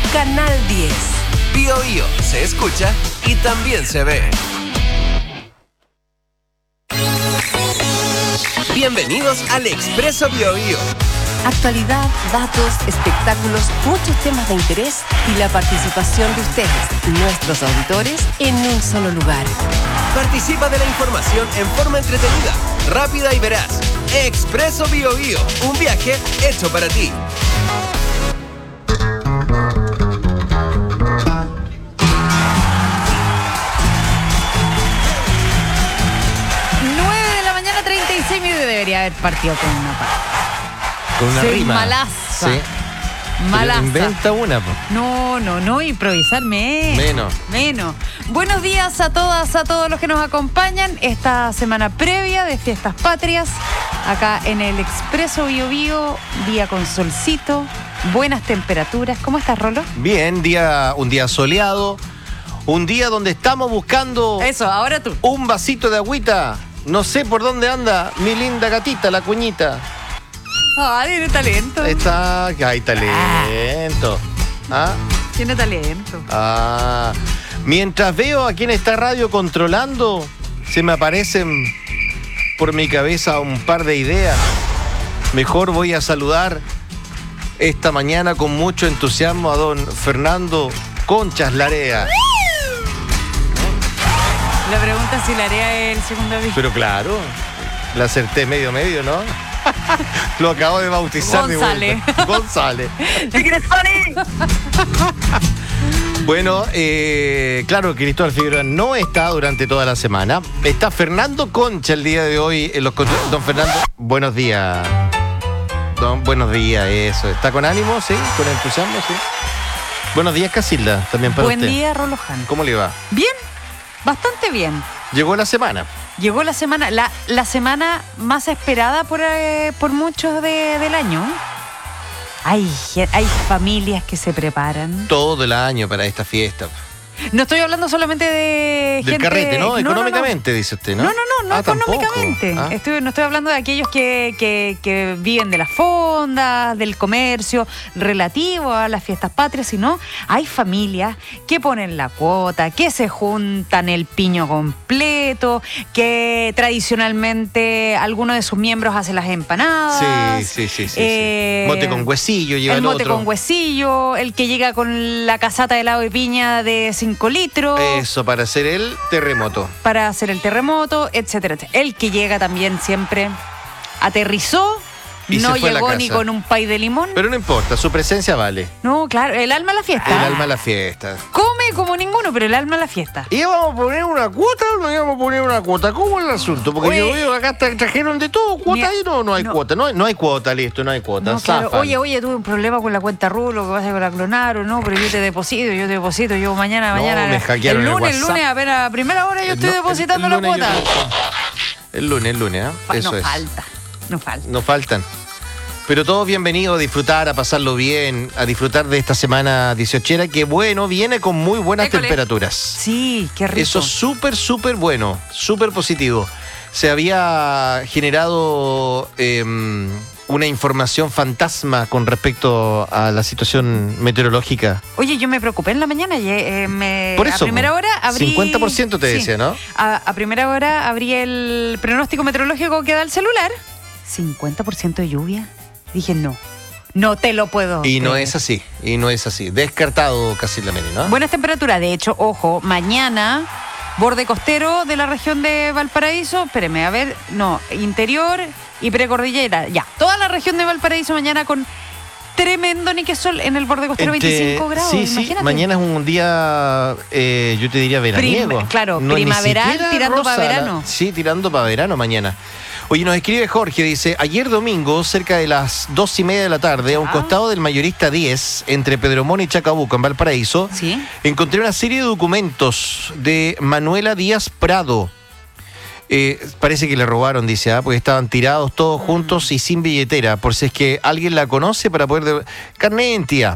Canal 10. Bio Bio se escucha y también se ve. Bienvenidos al Expreso Bio Bio. Actualidad, datos, espectáculos, muchos temas de interés y la participación de ustedes, nuestros auditores, en un solo lugar. Participa de la información en forma entretenida, rápida y veraz. Expreso Bio Bio, un viaje hecho para ti. Debería haber partido con una parte. Con una rima. Malaza. Sí. Malaza. Inventa una, po. No, improvisarme. Menos. Buenos días a todas, a todos los que nos acompañan esta semana previa de Fiestas Patrias, acá en el Expreso Bio Bio, día con solcito, buenas temperaturas. ¿Cómo estás, Rolo? Bien, un día soleado, un día donde estamos buscando Eso, ahora tú. un vasito de agüita. No sé por dónde anda mi linda gatita, la cuñita. Tiene talento. Hay talento. ¿Ah? Tiene talento. Mientras veo a quien está radio controlando, se me aparecen por mi cabeza un par de ideas. Mejor voy a saludar esta mañana con mucho entusiasmo a don Fernando Conchas Larea. La pregunta es si la área es el segundo aviso. Pero claro, la acerté medio, ¿no? Lo acabo de bautizar González. de vuelta. González. Bueno, claro, Cristóbal Figueroa no está durante toda la semana. Está Fernando Concha el día de hoy en los controles. Don Fernando, buenos días. Buenos días, eso. ¿Está con ánimo, sí? ¿Con entusiasmo, sí? Buenos días, Casilda, también para usted. Buen día, Roloján. ¿Cómo le va? Bien. Bastante bien. Llegó la semana. Llegó la semana, la semana más esperada por muchos del año. Hay familias que se preparan. Todo el año para esta fiesta. No estoy hablando solamente de del gente... carrete, ¿no? Económicamente, dice usted, ¿no? No económicamente. Tampoco. No estoy hablando de aquellos que viven de las fondas, del comercio relativo a las fiestas patrias, sino hay familias que ponen la cuota, que se juntan el piño completo, que tradicionalmente alguno de sus miembros hace las empanadas. Sí. Mote con huesillo lleva el mote otro. con huesillo, el que llega con la casata de helado de piña de 5 litros. Eso, para hacer el terremoto. Para hacer el terremoto, etcétera. El que llega también siempre aterrizó, y no se fue a la llegó ni casa. con un pay de limón. Pero no importa, su presencia vale. No, claro, el alma a la fiesta. El alma a la fiesta. Come como ninguno, pero el alma a la fiesta. ¿Íbamos a poner una cuota o no íbamos a poner una cuota? ¿Cómo es el asunto? Porque Oye, yo veo que acá trajeron de todo. ¿Cuota ahí? No hay cuota. No hay cuota, listo, no hay cuota. No, claro. Zafan. Oye, tuve un problema con la cuenta Rulo, que pasa con la Clonaro, ¿no? Pero yo te deposito, yo mañana. Me hackearon el lunes, WhatsApp. a primera hora yo estoy depositando la cuota. El lunes, ¿eh? Eso es. No faltan. Pero todos bienvenidos a disfrutar, a pasarlo bien, a disfrutar de esta semana 18era, que bueno, viene con muy buenas temperaturas. Sí, qué rico. Eso es súper bueno, súper positivo. Se había generado una información fantasma con respecto a la situación meteorológica. Oye, yo me preocupé en la mañana. Por eso, a primera hora abrí... 50% te decía, ¿no? A primera hora abrí el pronóstico meteorológico que da el celular. 50% de lluvia. Dije, no te lo puedo Y no creer. es así. Descartado casi la media, ¿no? Buenas temperaturas. De hecho, ojo, mañana, borde costero de la región de Valparaíso. Espéreme, a ver, interior y precordillera. Ya, toda la región de Valparaíso mañana con tremendo niquesol en el borde costero, 25 grados. Sí, imagínate. mañana es un día, yo te diría veraniego. Primaveral, tirando para verano. Sí, tirando para verano mañana. Oye, nos escribe Jorge, dice, ayer domingo, cerca de las 2:30 de la tarde, a un costado del Mayorista 10, entre Pedromón y Chacabuco, en Valparaíso, ¿Sí? encontré una serie de documentos de Manuela Díaz Prado. Parece que le robaron, dice, porque estaban tirados todos juntos y sin billetera, por si es que alguien la conoce para poder... Carné de identidad.